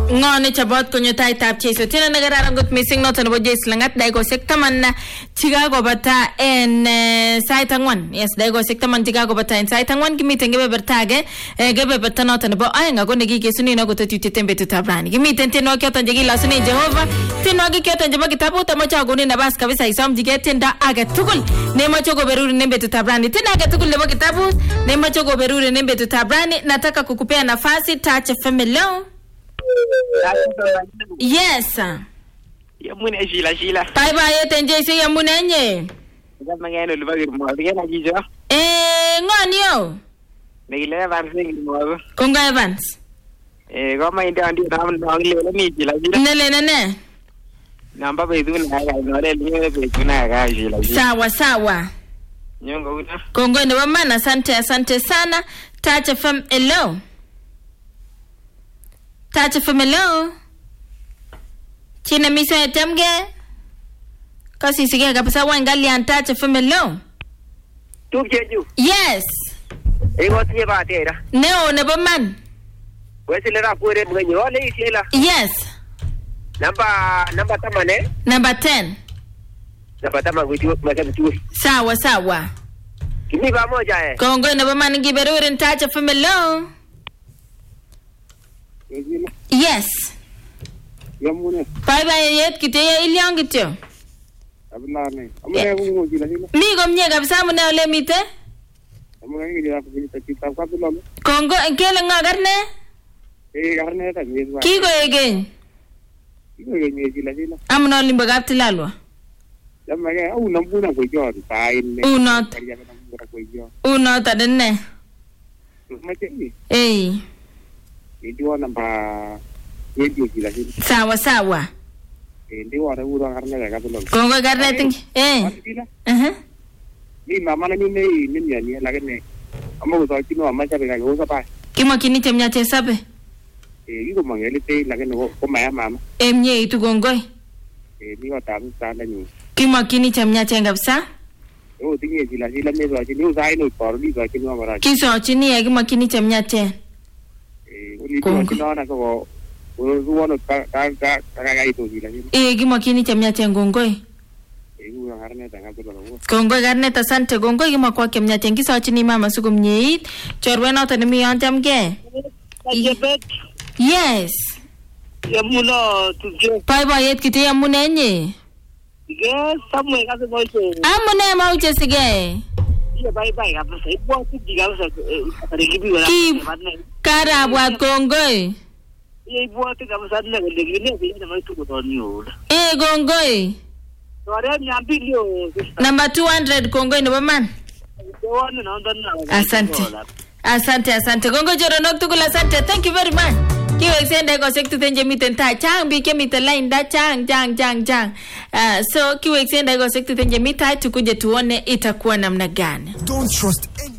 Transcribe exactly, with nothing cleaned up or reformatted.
ngone chabot konyo taitab Jesu tena nagararan got missing noto nebo Jesu langat daigosek taman na Chicago bata en sait angwan yes daigosek taman Chicago bata en sait angwan kimiten kebebertage kebeberta noto nebo aenga ko nekikesuni no gotetutie tembe tutabrani kimiten tenwa kyoton jekilasune Jehova tenwa kyoton jebo kitabu tamocha goni nabas kabisa isom jigetienda age tugul nemacho goberuri nembe tutabrani tena age tugul nebo kitabu nemacho goberuri nembe tutabrani nataka kukupea nafasi touch family. Yes sir. Yamune Sheila Sheila. Bye bye tenjese yamune nye. Zamangeno lubagir mo bigena jijo. Eh ngani yo? Negile Evans mo. Kongo Evans. Eh goma inde andi nam nangile ni Sheila Sheila. Nele nene. Namba bedu na ga ngore ni bedu na ga Sheila Sheila. Sawa sawa. Nyongo una. Kongo ne mama asante asante sana. Touch F M hello. Touch F M hello. China misa temge. Kasi sige kabisa wangali an Touch F M hello. Tu jeju. Yes. E go tie ba te ra. Neo ne man. Wesi le ra pure mwenyo le Sheila. Yes. Namba namba tamane. Number ten. Namba tamane witu makabitu. Sawa sawa. Kimi ba moja eh. Kongo ne man ngiberurin Touch F M hello. Yes. Yamune. Bye bye yet kite ya iliang kityo. Ablane. Amune mungu jila jila. Mi gomnye kabisa mune ole mite? Amune ngi jila kujita kita kwa bilome. Kongo enkele nga garne? Eh garne ta nyezwa. Kiko egen. Kiko egen jila jila. Amuna limba gapti lalwa. Jamage au nambuna ko jor ta inne. Unot. Unot adenne. Mache. Eh. Ndio namba yedio jila jila. Sawa sawa. Eh ndio ara uro garne ga bilome. Kongo garne tingi. Eh. Eh. Ni mama na ni nei ni ni ni lagene. Amo ko tino amacha be ga go sapa. Kimo kini temnya tesabe. Eh iko mangeli te lagene ko maya mama. Emye itu gongoi. Eh ni wata msana ni. Kimo kini temnya tengabisa. Oh tingi jila jila me zo chini usai no por ni zo chini amara. Kiso chini ya kimo kini temnya ten. Eh uli to chini na ko uno ka ka ka ka ito jila jila. Eh kimo kini temnya ten gongoi. Kongo garne ta sante kongo gima kwa kemnya tengi so chini mama sukum nyeit chorwe na tani mi antam ge. Yes. Yamuno tuje. Bye bye yet kiti yamune nye. Ge samwe ka se moise. Amune ma uche sige. Ye bye bye ka se ibo ti diga sa regibi wala. Kara bwat kongo. Ye ibo ti ka sa na le gine ni na mai tu ko ni o. Eh kongo. Number two hundred Kongo ni man. Asante. Asante asante. Kongo joro nok tukula asante. Thank you very much. Kiwe extend go sektu tenje miten ta chang bi ke miten line da chang chang chang chang. Uh, so kiwe extend go sektu tenje mitai tukuje tuone itakuwa namna gani. Don't trust any